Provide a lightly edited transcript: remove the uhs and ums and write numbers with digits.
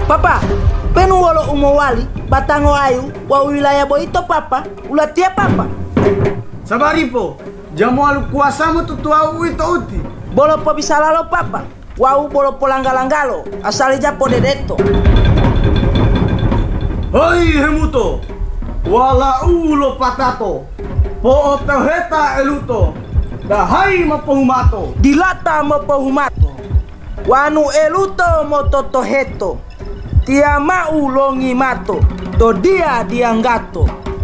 Papa, penu wolo umowali batango ayu wa wilayah boito papa ulatia papa. Sabaripo, jamu alu kuasamu tutua uito uti. Bolo po bisa lalo papa. Wau bolo polangalangalo asali japo dedeto. Hoi hemuto, wala ulo patato, po heta eluto, dahai mapohumato. Dilata mo pohumato. Wanu eluto mo totoheto. Tia mau longi mato. To dia dianggato.